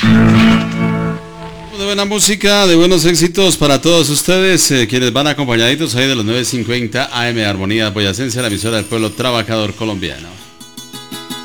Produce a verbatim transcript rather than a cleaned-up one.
De buena música, de buenos éxitos para todos ustedes, eh, quienes van acompañaditos ahí de los nueve cincuenta A M Armonía Boyacense, la emisora del pueblo trabajador colombiano.